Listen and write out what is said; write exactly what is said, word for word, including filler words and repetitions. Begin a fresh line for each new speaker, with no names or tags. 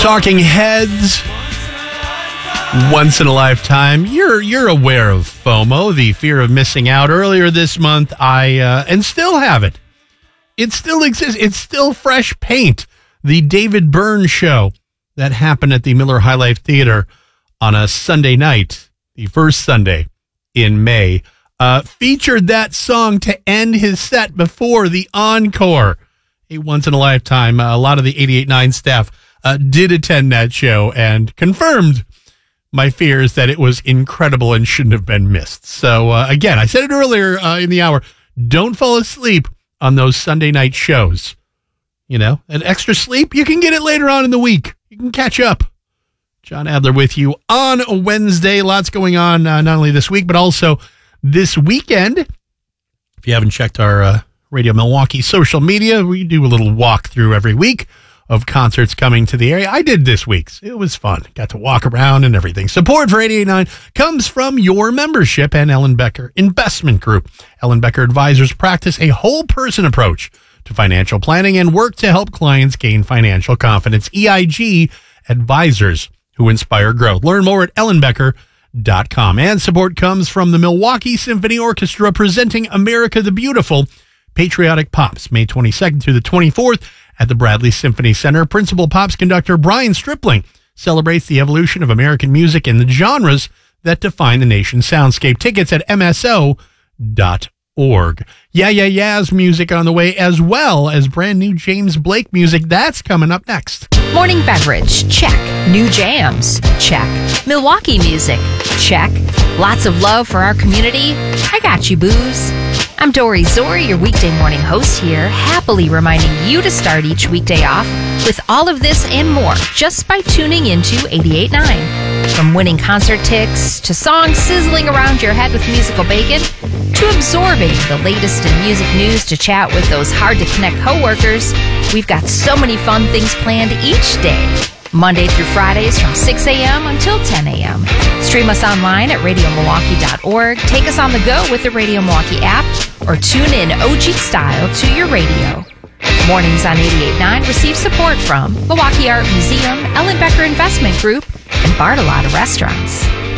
Talking Heads, Once in a Lifetime. You're you're aware of FOMO, the fear of missing out. Earlier this month, I, uh, and still have it. It still exists. It's still fresh paint. The David Byrne show that happened at the Miller High Life Theater on a Sunday night, the first Sunday in May, uh, featured that song to end his set before the encore. A once in a lifetime. Uh, a lot of the eighty-eight point nine staff uh, did attend that show and confirmed my fears that it was incredible and shouldn't have been missed. So uh, again, I said it earlier uh, in the hour, don't fall asleep on those Sunday night shows. You know, an extra sleep, you can get it later on in the week. You can catch up. John Adler with you on a Wednesday. Lots going on, uh, not only this week, but also this weekend. If you haven't checked our uh, Radio Milwaukee social media, we do a little walkthrough every week of concerts coming to the area. I did this week's. It was fun. Got to walk around and everything. Support for eighty-eight point nine comes from your membership and Ellen Becker Investment Group. Ellen Becker Advisors practice a whole person approach to financial planning and work to help clients gain financial confidence. E I G Advisors, who inspire growth. Learn more at ellen becker dot com. And support comes from the Milwaukee Symphony Orchestra presenting America the Beautiful, Patriotic Pops, May twenty-second through the twenty-fourth at the Bradley Symphony Center. Principal Pops conductor Brian Stripling celebrates the evolution of American music and the genres that define the nation's soundscape. Tickets at m s o dot org. Yeah, yeah, yeah's music on the way, as well as brand new James Blake music. That's coming up next.
Morning beverage, check. New jams, check. Milwaukee music, check. Lots of love for our community. I got you, booze. I'm Dory Zori, your weekday morning host here, happily reminding you to start each weekday off with all of this and more just by tuning into eighty-eight point nine. From winning concert tickets to songs sizzling around your head with musical bacon to absorbing the latest in music news to chat with those hard-to-connect coworkers, we've got so many fun things planned each day. Monday through Fridays from six a.m. until ten a.m. Stream us online at radio milwaukee dot org, take us on the go with the Radio Milwaukee app, or tune in O G style to your radio. Mornings on eighty-eight point nine receive support from Milwaukee Art Museum, Ellen Becker Investment Group, and Bartolotta Restaurants.